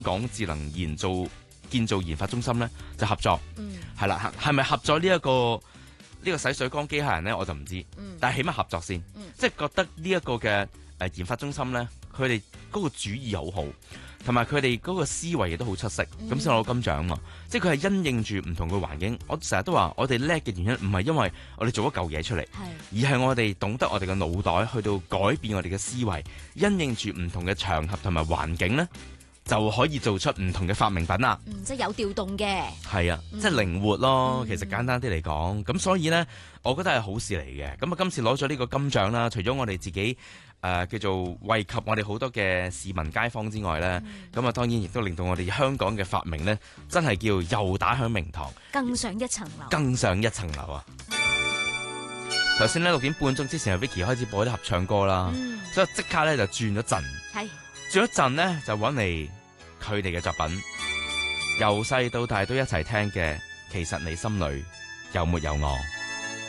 港智能建造研發中心咧就合作，係啦，係咪合作呢個洗水缸機械人咧，我就唔知，但係起碼合作先，即係覺得呢一個嘅研發中心咧，佢哋嗰個主意好好，同埋佢哋嗰個思維亦都好出色，咁先攞金獎嘛。即係佢係因應住唔同嘅環境。我成日都話，我哋叻嘅原因唔係因為我哋做咗嚿嘢出嚟，而係我哋懂得我哋嘅腦袋去到改變我哋嘅思維，因應住唔同嘅場合同埋環境咧，就可以做出唔同嘅發明品啦。 即係有調動嘅。係啊，即係靈活咯。其實簡單啲嚟講，咁所以呢，我覺得係好事嚟嘅。咁啊，今次攞咗呢個金獎啦，除咗我哋自己叫做惠及我哋好多嘅市民街坊之外呢，咁啊當然亦都令到我哋香港嘅發明呢，真係叫又打響名堂， 更上一層樓。 更上一層樓啊！頭先呢，6點半鐘之前，Vicky 開始播啲合唱歌啦，所以即刻呢就轉咗陣。轉咗陣呢，就揾嚟佢哋嘅作品，由細到大都一齊聽嘅。其實你心裏有沒有我？